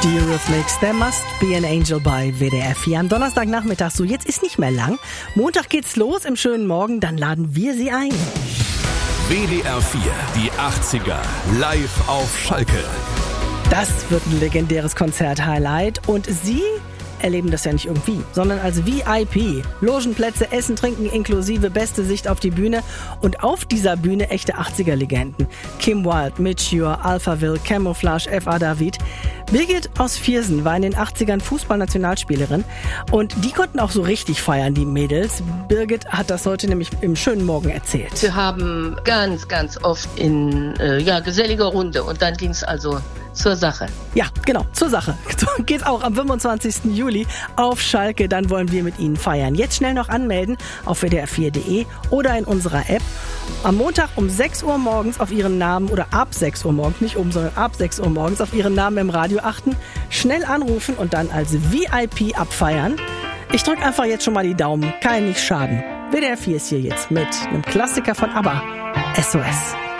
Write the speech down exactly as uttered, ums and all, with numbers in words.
Die Eurythmics, There Must Be an Angel bei W D R vier am Donnerstagnachmittag. So, jetzt ist nicht mehr lang. Montag geht's los im schönen Morgen, dann laden wir Sie ein. W D R vier, die achtziger, live auf Schalke. Das wird ein legendäres Konzert-Highlight und Sie erleben das ja nicht irgendwie, sondern als V I P. Logenplätze, Essen, Trinken inklusive, beste Sicht auf die Bühne und auf dieser Bühne echte achtziger-Legenden. Kim Wilde, Mitch Ure, Alphaville, Camouflage, F A David. Birgit aus Viersen war in den achtzigern Fußballnationalspielerin und die konnten auch so richtig feiern, die Mädels. Birgit hat das heute nämlich im schönen Morgen erzählt. Wir haben ganz, ganz oft in äh, ja, geselliger Runde und dann ging es also zur Sache. Ja, genau, zur Sache. Geht's auch am fünfundzwanzigsten Juli auf Schalke, dann wollen wir mit Ihnen feiern. Jetzt schnell noch anmelden auf w d r vier punkt d e oder in unserer App. Am Montag um sechs Uhr morgens auf Ihren Namen oder ab sechs Uhr morgens, nicht um, sondern ab sechs Uhr morgens auf Ihren Namen im Radio achten, schnell anrufen und dann als V I P abfeiern. Ich drücke einfach jetzt schon mal die Daumen, kann nicht schaden. W D R vier ist hier jetzt mit einem Klassiker von ABBA, S O S.